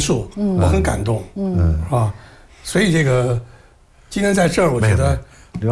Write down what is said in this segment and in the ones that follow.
述，我很感动，啊，所以这个今天在这儿，我觉得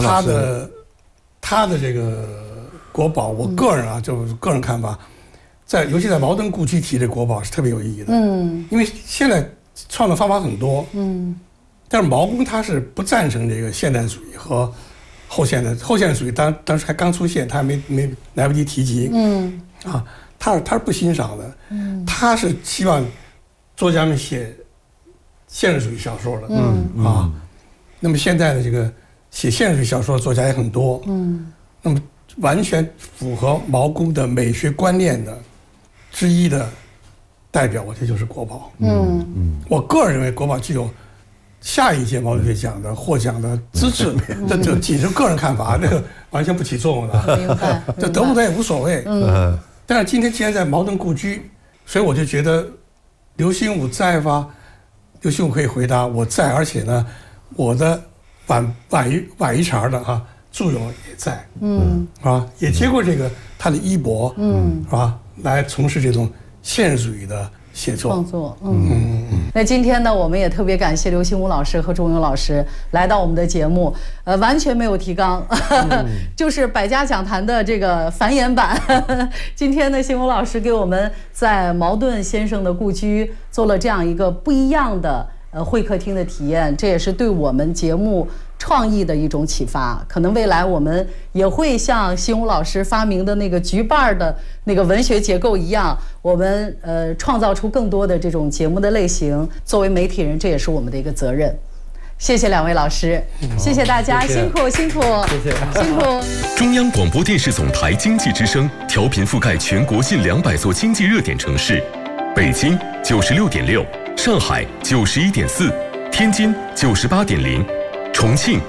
他的这个国宝，我个人啊，就个人看法，尤其在茅盾故居提这国宝是特别有意义的，因为现在创作方法很多，但是毛公他是不赞成这个现代主义和后现代主义，当时还刚出现，他还没来不及提及，他是不欣赏的，他是希望作家们写现实主义小说的，那么现在的这个写现实主义小说的作家也很多，那么完全符合毛公的美学观念的之一的代表，我觉得就是国宝，我个人认为国宝具有下一届毛主席奖的获奖的资质，这就仅是个人看法，这个完全不起作用的。 明白， 这得不得也无所谓。但是今天既然在茅盾故居，所以我就觉得刘心武在吗？刘心武可以回答我在，而且呢，我的晚一茬的祝融也在，也接过这个他的衣钵，是吧？来从事这种现实主义的写作创作，那今天呢，我们也特别感谢刘心武老师和祝融老师来到我们的节目，完全没有提纲，就是百家讲坛的这个繁衍版。今天呢，心武老师给我们在茅盾先生的故居做了这样一个不一样的会客厅的体验，这也是对我们节目创意的一种启发。可能未来我们也会像心武老师发明的那个菊瓣的那个文学结构一样，我们创造出更多的这种节目的类型。作为媒体人，这也是我们的一个责任。谢谢两位老师，谢谢大家，辛苦，辛苦， 谢谢， 辛苦。 中央广播电视总台经济之声调频覆盖全国近200座经济热点城市，北京96.6，上海91.4，天津98.0。重庆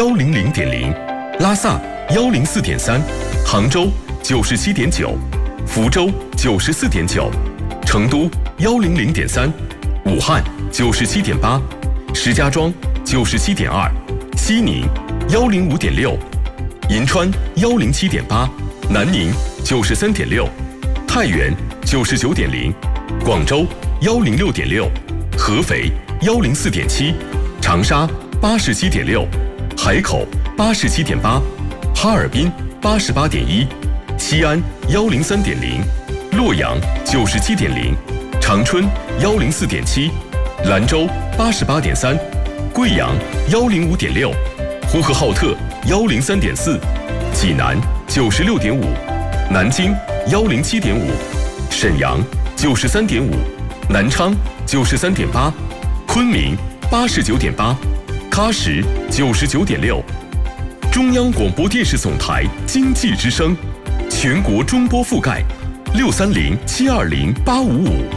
100.0，拉萨104.3，杭州97.9，福州94.9，成都100.3，武汉97.8，石家庄97.2，西宁105.6，银川107.8，南宁93.6，太原99.0，广州106.6，合肥104.7，长沙87.6，海口87.8，哈尔滨88.1，西安103.0，洛阳97.0，长春104.7，兰州88.3，贵阳105.6，呼和浩特103.4，济南96.5，南京107.5，沈阳93.5，南昌93.8，昆明89.8。喀什99.6，中央广播电视总台经济之声，全国中波覆盖，630-720-855。